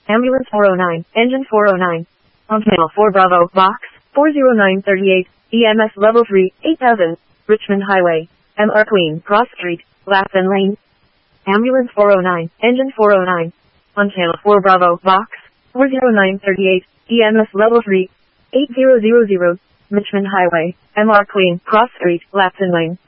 Ambulance 409, Engine 409. On Channel 4 Bravo, Box 40938, EMS Level 3, 8000, Richmond Highway, MR Queen, Cross Street, Lapton Lane. Ambulance 409, Engine 409. On Channel 4 Bravo, Box 40938, EMS Level 3, 8000, Richmond Highway, MR Queen, Cross Street, Lapton Lane.